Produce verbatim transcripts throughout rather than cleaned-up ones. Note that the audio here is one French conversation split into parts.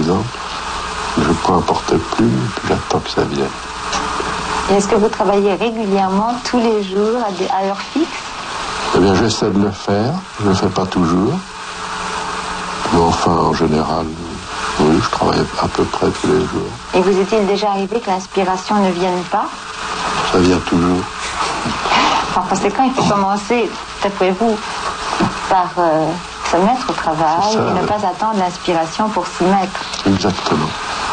exemple. Je prends un porte-plume, puis j'attends que ça vienne. Et est-ce que vous travaillez régulièrement, tous les jours, à, des, à heure fixe? Eh bien, j'essaie de le faire. Je ne le fais pas toujours. Mais enfin, en général, oui, je travaille à peu près tous les jours. Et vous est-il déjà arrivé que l'inspiration ne vienne pas? Ça vient toujours. Par conséquent, il faut commencer, d'après vous, par euh, se mettre au travail ça, et ne oui. pas attendre l'inspiration pour s'y mettre. Exactement.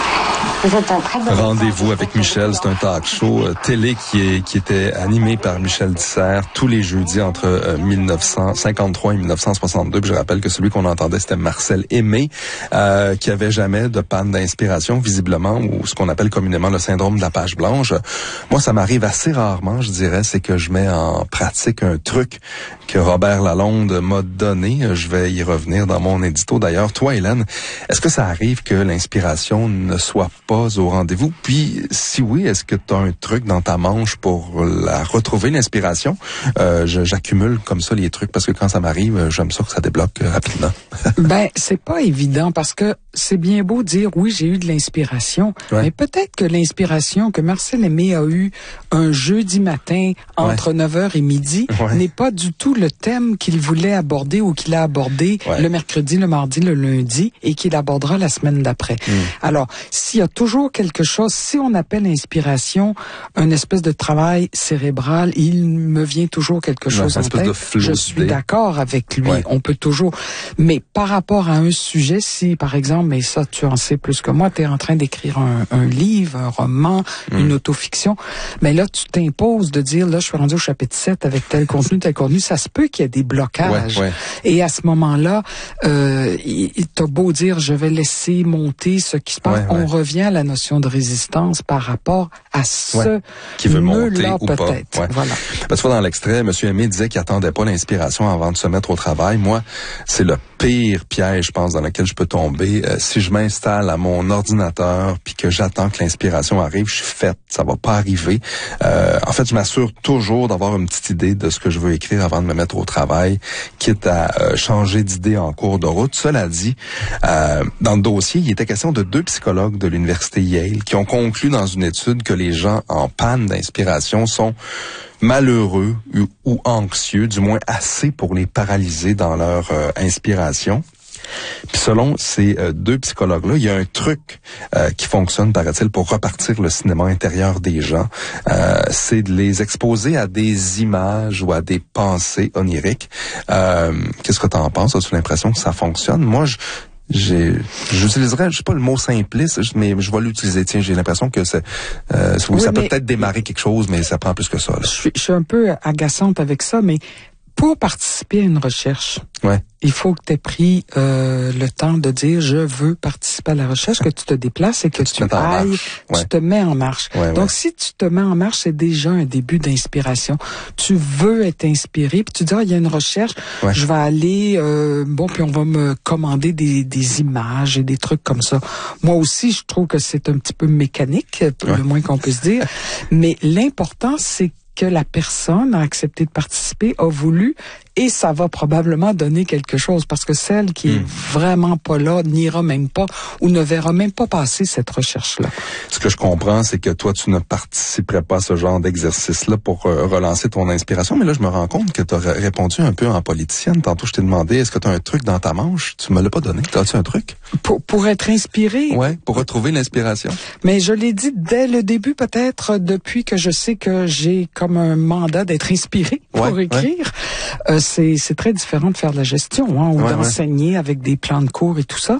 Vous êtes un très bon Rendez-vous avec Michel, c'est un talk show euh, télé qui est qui était animé par Michel Dissert tous les jeudis entre euh, dix-neuf cent cinquante-trois et dix-neuf cent soixante-deux. Puis je rappelle que celui qu'on entendait, c'était Marcel Aimé, euh, qui avait jamais de panne d'inspiration, visiblement, ou ce qu'on appelle communément le syndrome de la page blanche. Moi, ça m'arrive assez rarement, je dirais, c'est que je mets en pratique un truc que Robert Lalonde m'a donné. Je vais y revenir dans mon édito. D'ailleurs, toi, Hélène, est-ce que ça arrive que l'inspiration ne soit pas au rendez-vous? Puis, si oui, est-ce que tu as un truc dans ta manche pour la retrouver, l'inspiration? Euh, je, j'accumule comme ça les trucs parce que quand ça m'arrive, j'aime ça que ça débloque euh, rapidement. Ben, c'est pas évident parce que c'est bien beau dire oui, j'ai eu de l'inspiration, ouais. mais peut-être que l'inspiration que Marcel Aimé a eu un jeudi matin entre ouais. neuf heures et midi ouais. n'est pas du tout le thème qu'il voulait aborder ou qu'il a abordé ouais. le mercredi, le mardi, le lundi et qu'il abordera la semaine d'après. Mm. Alors, s'il y a toujours quelque chose, si on appelle inspiration une espèce de travail cérébral, il me vient toujours quelque chose ouais, en tête. Je suis d'accord avec lui. Ouais. On peut toujours, mais par rapport à un sujet, si par exemple, mais ça tu en sais plus que moi, tu es en train d'écrire un, un livre, un roman, mm. une autofiction, mais là tu t'imposes de dire là je suis rendu au chapitre sept avec tel contenu, tel contenu, ça se peut qu'il y ait des blocages. Ouais, ouais. Et à ce moment-là, euh, il, il t'a beau dire je vais laisser monter ce qui se passe, ouais, on ouais. revient à la notion de résistance par rapport à ce ouais. qui veut monter là, ou peut-être. pas. Ouais. Voilà. Ben, tu vois, dans l'extrait, M. Aimé disait qu'il attendait pas l'inspiration avant de se mettre au travail. Moi, c'est le pire piège, je pense, dans lequel je peux tomber. Euh, si je m'installe à mon ordinateur puis que j'attends que l'inspiration arrive, je suis faite. Ça va pas arriver. Euh, en fait, je m'assure toujours d'avoir une petite idée de ce que je veux écrire avant de me mettre au travail, quitte à euh, changer d'idée en cours de route. Cela dit, euh, dans le dossier, il était question de deux psychologues de l'université Yale qui ont conclu dans une étude que les gens en panne d'inspiration sont malheureux ou, ou anxieux, du moins assez pour les paralyser dans leur euh, inspiration. Puis selon ces euh, deux psychologues-là, il y a un truc euh, qui fonctionne, paraît-il, pour repartir le cinéma intérieur des gens. Euh, c'est de les exposer à des images ou à des pensées oniriques. Euh, qu'est-ce que tu en penses? As-tu l'impression que ça fonctionne? Moi, je... J'ai, j'utiliserais, je sais pas le mot simpliste, mais je vais l'utiliser. Tiens, j'ai l'impression que c'est, euh, oui, ça peut peut-être démarrer quelque chose, mais ça prend plus que ça. Là. Je suis, je suis un peu agaçante avec ça, mais pour participer à une recherche, ouais. il faut que tu aies pris euh, le temps de dire je veux participer à la recherche, que tu te déplaces et que, que tu, tu ailles, ouais. tu te mets en marche. Ouais, Donc ouais. si tu te mets en marche, c'est déjà un début d'inspiration. Tu veux être inspiré, puis tu dis ah, il y a une recherche, ouais. je vais aller euh, bon puis on va me commander des des images et des trucs comme ça. Moi aussi, je trouve que c'est un petit peu mécanique, ouais. le moins qu'on puisse dire, mais l'important c'est que la personne a accepté de participer, a voulu, et ça va probablement donner quelque chose, parce que celle qui mmh. est vraiment pas là, n'ira même pas, ou ne verra même pas passer cette recherche-là. Ce que je comprends, c'est que toi, tu ne participerais pas à ce genre d'exercice-là pour euh, relancer ton inspiration, mais là, je me rends compte que tu as répondu un peu en politicienne. Tantôt, je t'ai demandé, est-ce que tu as un truc dans ta manche? Tu me l'as pas donné. As-tu un truc? Pour, pour être inspiré? Ouais, pour retrouver l'inspiration. Mais je l'ai dit dès le début, peut-être, depuis que je sais que j'ai comme un mandat d'être inspiré pour ouais, écrire. Ouais. Euh, c'est, c'est très différent de faire de la gestion, hein, ou ouais, d'enseigner ouais. avec des plans de cours et tout ça.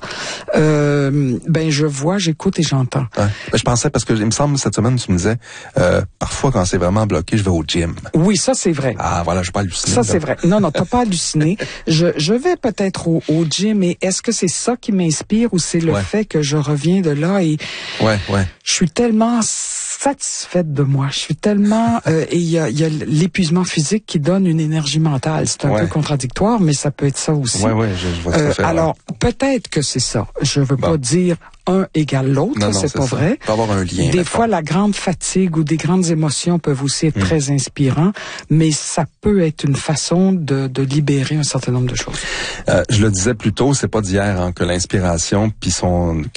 Euh, ben, je vois, j'écoute et j'entends. Ouais. Ben, je pensais, parce que il me semble, cette semaine, tu me disais, euh, parfois, quand c'est vraiment bloqué, je vais au gym. Oui, ça, c'est vrai. Ah, voilà, je suis pas halluciné. Ça, c'est vrai. Non, non, t'as pas halluciné. Je, je vais peut-être au, au gym, et est-ce que c'est ça qui m'inspire ou c'est le ouais. fait que je reviens de là et ouais, ouais. je suis tellement satisfaite de moi. Je suis tellement... Euh, et il y a, y a l'épuisement physique qui donne une énergie mentale. C'est un ouais. peu contradictoire, mais ça peut être ça aussi. Oui, oui, je, je vois tout à fait. Euh, alors, peut-être que c'est ça. Je veux bon. pas dire un égale l'autre, non, non, c'est, c'est pas ça. Vrai. Il peut y avoir un lien. Des fois, la grande fatigue ou des grandes émotions peuvent aussi être mmh. très inspirants, mais ça peut être une façon de, de libérer un certain nombre de choses. Euh, je le disais plus tôt, c'est pas d'hier hein, que l'inspiration puis son